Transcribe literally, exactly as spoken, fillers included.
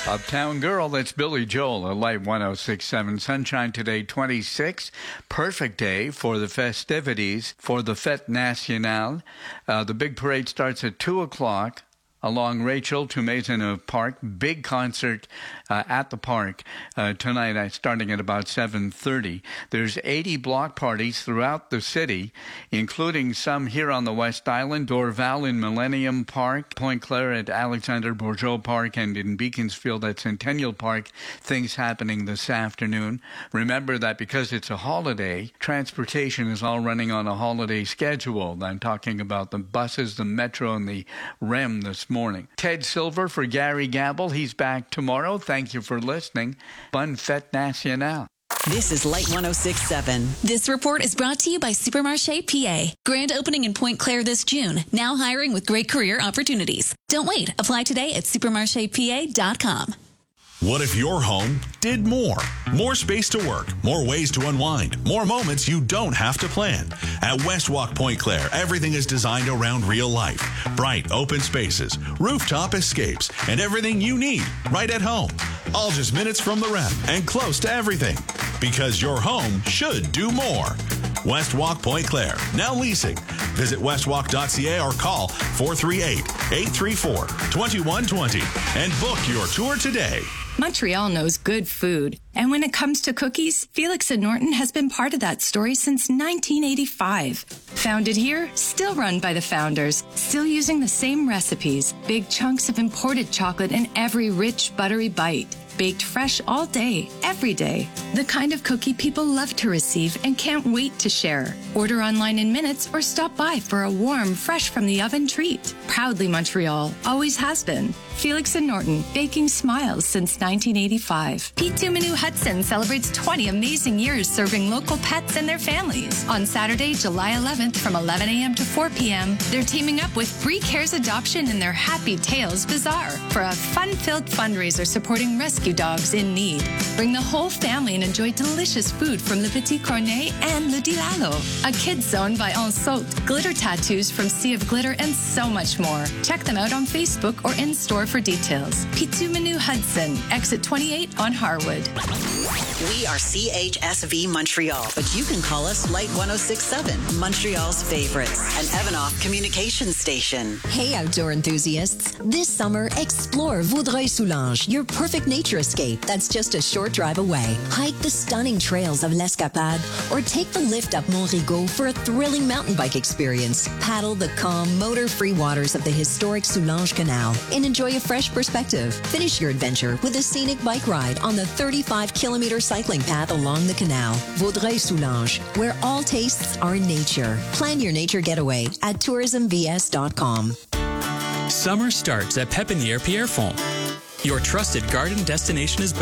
Uptown Girl, that's Billy Joel, at Light one oh six point seven. Sunshine today, twenty-six. Perfect day for the festivities for the Fête Nationale. Uh, the big parade starts at two o'clock. Along Rachel to Maisonneuve Park. Big concert uh, at the park uh, tonight, uh, starting at about seven thirty. There's eighty block parties throughout the city, including some here on the West Island, Dorval in Millennium Park, Point Claire at Alexander Bourgeot Park, and in Beaconsfield at Centennial Park. Things happening this afternoon. Remember that because it's a holiday, transportation is all running on a holiday schedule. I'm talking about the buses, the Metro, and the R E M this morning. Ted Silver for Gary Gamble. He's back tomorrow. Thank you for listening. Bonne Fête Nationale. This is Light one oh six point seven. This report is brought to you by Supermarché P A. Grand opening in Point Claire this June. Now hiring with great career opportunities. Don't wait. Apply today at supermarché p a dot com. What if your home did more? More space to work, more ways to unwind, more moments you don't have to plan. At Westwalk Point Claire, everything is designed around real life. Bright, open spaces, rooftop escapes, and everything you need right at home. All just minutes from the rep and close to everything. Because your home should do more. Westwalk Point Claire, now leasing. Visit westwalk dot c a or call four three eight, eight three four, two one two zero and book your tour today. Montreal knows good food. And when it comes to cookies, Felix and Norton has been part of that story since nineteen eighty-five. Founded here, still run by the founders, still using the same recipes, big chunks of imported chocolate in every rich, buttery bite. Baked fresh all day, every day. The kind of cookie people love to receive and can't wait to share. Order online in minutes or stop by for a warm, fresh from the oven treat. Proudly Montreal, always has been. Felix and Norton, baking smiles since nineteen eighty-five. Pitu Menu Hudson celebrates twenty amazing years serving local pets and their families. On Saturday, July eleventh from eleven a.m. to four p.m., they're teaming up with Free Cares Adoption in their Happy Tales Bazaar for a fun-filled fundraiser supporting rescue dogs in need. Bring the whole family and enjoy delicious food from Le Petit Cornet and Le Dilalo, a kids zone by En Saute, glitter tattoos from Sea of Glitter, and so much more. Check them out on Facebook or in store for details. Pitu Menu Hudson, exit twenty-eight on Harwood. We are C H S V Montreal, but you can call us Light one oh six point seven, Montreal's favorites, an Evanoff communication station. Hey, outdoor enthusiasts. This summer, explore Vaudreuil-Soulanges, your perfect nature escape that's just a short drive away. Hike the stunning trails of l'Escapade or take the lift up Mont Rigaud for a thrilling mountain bike experience. Paddle the calm, motor-free waters of the historic Soulanges Canal and enjoy a fresh perspective. Finish your adventure with a scenic bike ride on the thirty-five kilometer cycling path along the canal. Vaudreuil-Soulanges, where all tastes are nature. Plan your nature getaway at tourism v s dot com. Summer starts at Pépinière Pierrefonds. Your trusted garden destination is back.